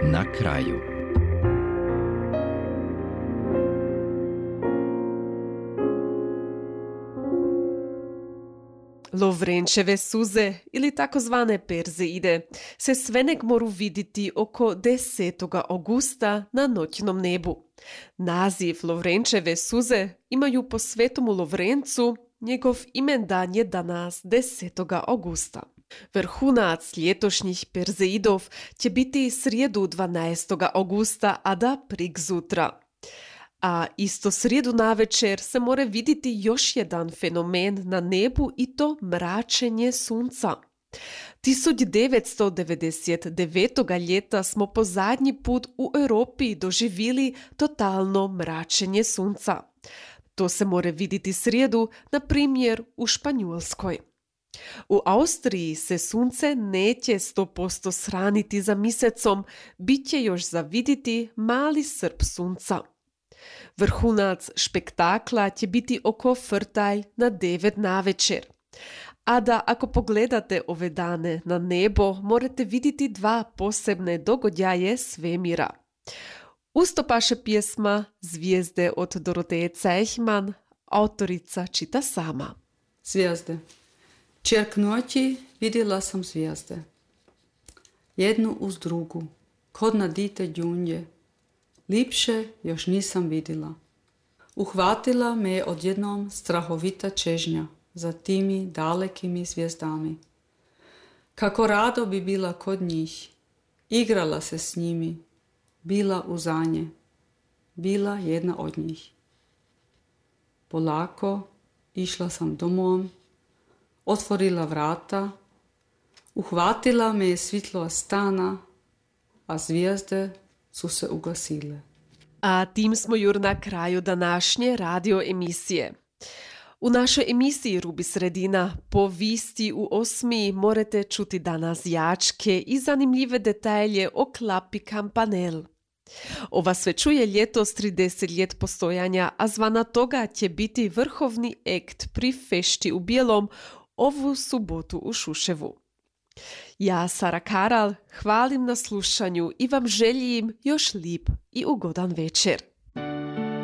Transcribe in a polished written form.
Na kraju. Lovrenčeve suze ili takozvane Perzeide se svenek moru vidjeti oko 10. augusta na noćnom nebu. Naziv Lovrenčeve suze imaju po svetomu Lovrencu, njegov imendan je danas 10. augusta. Vrhunac ljetošnjih Perzeidov će biti srijedu 12. augusta, a da prikzutra. A isto srijedu navečer se more vidjeti još jedan fenomen na nebu i to mračenje sunca. 1999. ljeta smo po zadnji put u Europi doživjeli totalno mračenje sunca. To se more vidjeti srijedu, na primjer u Španjolskoj. U Austriji se sunce neće 100% sraniti za mjesecom, bit će još za vidjeti mali srp sunca. Vrhunac špektakla će biti oko frtalj na 9 navečer. A da ako pogledate ove dane na nebo, morate vidjeti dva posebne dogodjaje svemira. Usto paše pjesma Zvijezde od Doroteje Cejhman, autorica čita sama. Zvijezde. Čerk noći vidjela sam zvijezde. Jednu uz drugu, kod na dite đunje. Lipše još nisam vidjela. Uhvatila me je odjednom strahovita čežnja za timi dalekimi zvijezdami. Kako rado bi bila kod njih, igrala se s njimi, bila uzanje, bila jedna od njih. Polako išla sam domom, otvorila vrata, uhvatila me je svjetlo stana, a zvijezde su se ugasile. A tim smo jur na kraju današnje radio emisije. U našoj emisiji Rubi sredina po visti u 8. morate čuti danas jačke i zanimljive detalje o klapi Kampanel. Ova sve čuje ljetos 30 ljet postojanja, a zvana toga će biti vrhovni ekt pri Fešti u Bijelom ovu subotu u Šuševu. Ja, Sara Karal, hvalim na slušanju i vam želim još lijep i ugodan večer.